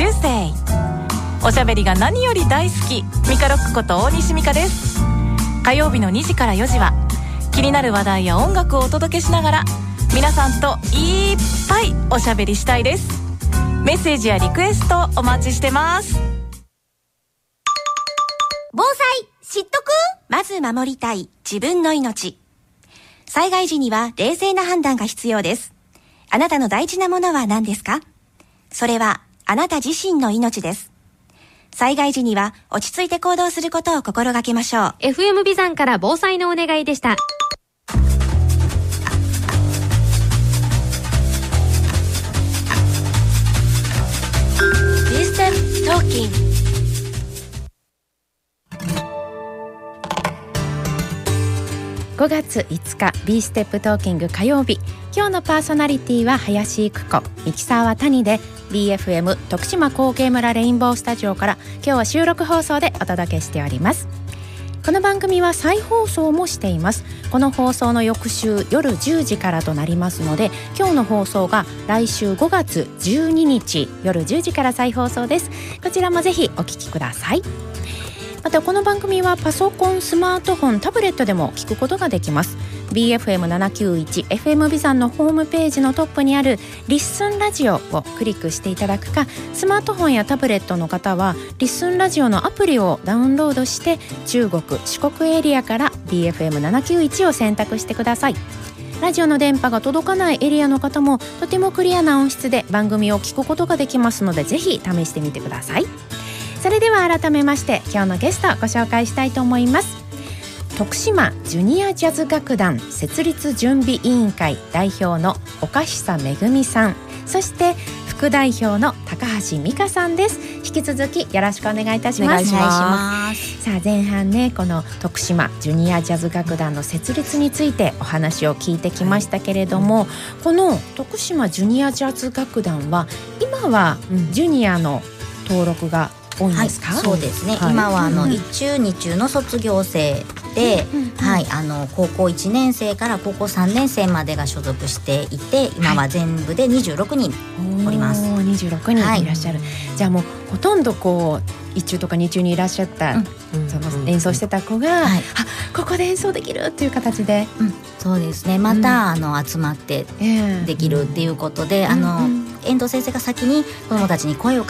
中世。おしゃべりが何より大好き、ミカロックこと大西美香です。火曜日の2時から4時は気になる話題や音楽をお届けしながら皆さんといっぱいおしゃべりしたいです。メッセージやリクエストお待ちしてます。 防災知っとく？まず守りたい自分の命。災害時には冷静な判断が必要です。あなたの大事なものは何ですか？それはあなた自身の命です。災害時には落ち着いて行動することを心がけましょう。 FM ビザンから防災のお願いでした。 B-Step Talking。 5月5日 B ステップトーキング火曜日。今日のパーソナリティは林育子、ミキサーは谷で BFM 徳島高慶村レインボースタジオから今日は収録放送でお届けしております。この番組は再放送もしています。この放送の翌週夜10時からとなりますので、今日の放送が来週5月12日夜10時から再放送です。こちらもぜひお聞きください。またこの番組はパソコン、スマートフォン、タブレットでも聞くことができます。 BFM791 FM ビザンのホームページのトップにあるリッスンラジオをクリックしていただくか、スマートフォンやタブレットの方はリッスンラジオのアプリをダウンロードして中国・四国エリアから BFM791 を選択してください。ラジオの電波が届かないエリアの方もとてもクリアな音質で番組を聞くことができますので、ぜひ試してみてください。それでは改めまして今日のゲストをご紹介したいと思います。徳島ジュニアジャズ楽団設立準備委員会代表の岡久めぐみさん、そして副代表の高橋美香さんです。引き続きよろしくお願いいたします。 お願いします。 さあ前半ね、この徳島ジュニアジャズ楽団の設立についてお話を聞いてきましたけれども、この徳島ジュニアジャズ楽団は今はジュニアの登録が多いんですか？ そうですね、今は1中2中の卒業生で、高校1年生から高校3年生までが所属していて、今は全部で26人おります。 26人いらっしゃる、じゃあもうほとんどこう1中とか2中にいらっしゃった、その演奏してた子が、ここで演奏できるっていう形で、 そうですね、また、集まってできるっていうことで、遠藤先生が先に子どもたちに声を